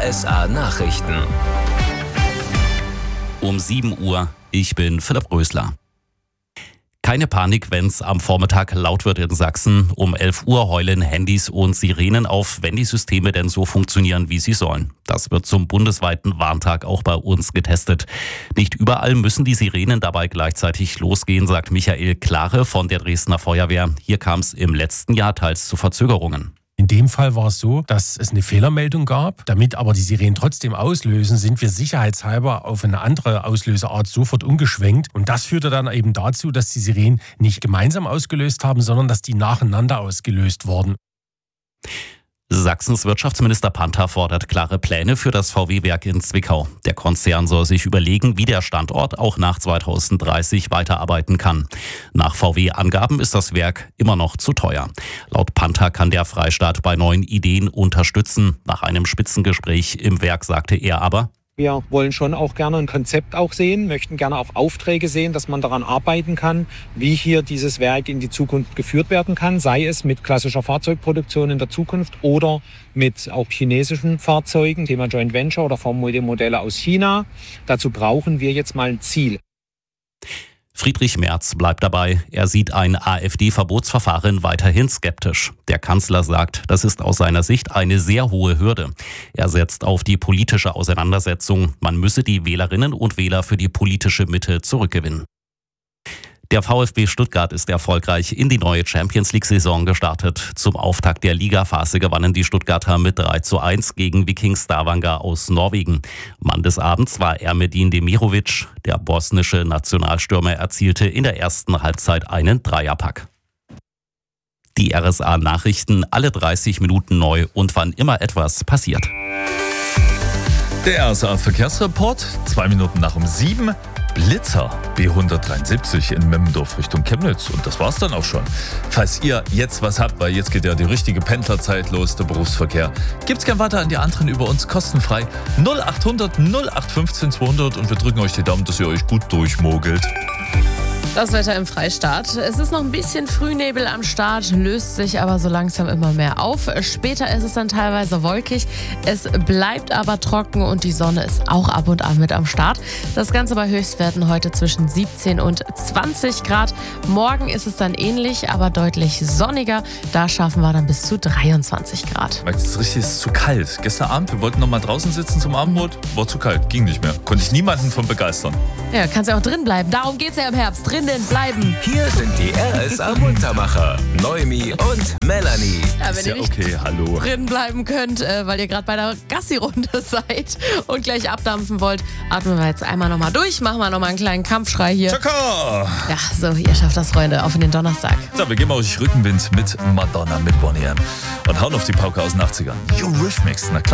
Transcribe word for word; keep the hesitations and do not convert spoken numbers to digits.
S A Nachrichten. Um sieben Uhr, ich bin Philipp Rösler. Keine Panik, wenn's am Vormittag laut wird in Sachsen. Um elf Uhr heulen Handys und Sirenen auf, wenn die Systeme denn so funktionieren, wie sie sollen. Das wird zum bundesweiten Warntag auch bei uns getestet. Nicht überall müssen die Sirenen dabei gleichzeitig losgehen, sagt Michael Klare von der Dresdner Feuerwehr. Hier kam es im letzten Jahr teils zu Verzögerungen. In dem Fall war es so, dass es eine Fehlermeldung gab. Damit aber die Sirenen trotzdem auslösen, sind wir sicherheitshalber auf eine andere Auslöseart sofort umgeschwenkt. Und das führte dann eben dazu, dass die Sirenen nicht gemeinsam ausgelöst haben, sondern dass die nacheinander ausgelöst wurden. Sachsens Wirtschaftsminister Panther fordert klare Pläne für das V W-Werk in Zwickau. Der Konzern soll sich überlegen, wie der Standort auch nach zweitausenddreißig weiterarbeiten kann. Nach V W-Angaben ist das Werk immer noch zu teuer. Laut Panther kann der Freistaat bei neuen Ideen unterstützen. Nach einem Spitzengespräch im Werk sagte er aber: Wir wollen schon auch gerne ein Konzept auch sehen, möchten gerne auch Aufträge sehen, dass man daran arbeiten kann, wie hier dieses Werk in die Zukunft geführt werden kann, sei es mit klassischer Fahrzeugproduktion in der Zukunft oder mit auch chinesischen Fahrzeugen, Thema Joint Venture oder Formel-Modelle aus China. Dazu brauchen wir jetzt mal ein Ziel. Friedrich Merz bleibt dabei. Er sieht ein AfD-Verbotsverfahren weiterhin skeptisch. Der Kanzler sagt, das ist aus seiner Sicht eine sehr hohe Hürde. Er setzt auf die politische Auseinandersetzung. Man müsse die Wählerinnen und Wähler für die politische Mitte zurückgewinnen. Der VfB Stuttgart ist erfolgreich in die neue Champions-League-Saison gestartet. Zum Auftakt der Ligaphase gewannen die Stuttgarter mit drei zu eins gegen Viking Stavanger aus Norwegen. Mann des Abends war Ermedin Demirovic. Der bosnische Nationalstürmer erzielte in der ersten Halbzeit einen Dreierpack. Die R S A-Nachrichten alle dreißig Minuten neu und wann immer etwas passiert. Der R S A-Verkehrsreport, zwei Minuten nach um sieben. Blitzer B hundertdreiundsiebzig in Memmendorf Richtung Chemnitz. Und das war's dann auch schon. Falls ihr jetzt was habt, weil jetzt geht ja die richtige Pendlerzeit los, der Berufsverkehr, gibt's gern weiter an die anderen über uns kostenfrei. null achthundert null acht fünfzehn zweihundert und wir drücken euch die Daumen, dass ihr euch gut durchmogelt. Das Wetter im Freistaat. Es ist noch ein bisschen Frühnebel am Start, löst sich aber so langsam immer mehr auf. Später ist es dann teilweise wolkig. Es bleibt aber trocken und die Sonne ist auch ab und an mit am Start. Das Ganze bei Höchstwerten heute zwischen siebzehn und zwanzig Grad. Morgen ist es dann ähnlich, aber deutlich sonniger. Da schaffen wir dann bis zu dreiundzwanzig Grad. Es ist richtig, es ist zu kalt. Gestern Abend, wir wollten noch mal draußen sitzen zum Abendbrot, war zu kalt, ging nicht mehr. Konnte ich niemanden von begeistern. Ja, kannst ja auch drin bleiben. Darum geht's ja im Herbst. Drinnen bleiben. Hier sind die R S A-Muntermacher, Noemi und Melanie. Ja, wenn Ist ihr ja nicht okay, hallo. drin bleiben könnt, äh, weil ihr gerade bei der Gassi-Runde seid und gleich abdampfen wollt, atmen wir jetzt einmal nochmal durch, machen wir nochmal einen kleinen Kampfschrei hier. Chaka! Ja, so, ihr schafft das, Freunde, auf in den Donnerstag. So, wir geben euch Rückenwind mit Madonna, mit Bonnie M. Und hauen auf die Pauke aus den achtzigern. Eurythmics, na klar.